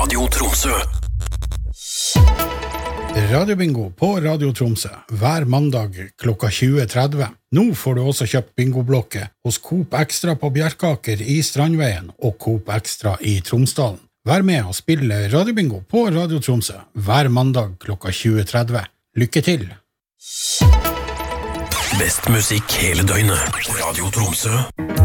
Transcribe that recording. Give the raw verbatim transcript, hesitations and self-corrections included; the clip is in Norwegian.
Radio Tromsø. Radiobingo på Radio Tromsø hver mandag klokka tjue tretti. Nå får du også kjøpt bingoblokke hos Coop Extra på Bjerkaker i Strandveien og Coop Extra i Tromsdalen. Vær med og spille radiobingo på Radio Tromsø hver mandag klokka tjue tretti. Lykke til! Best musikk hele døgnet. Radio Tromsø.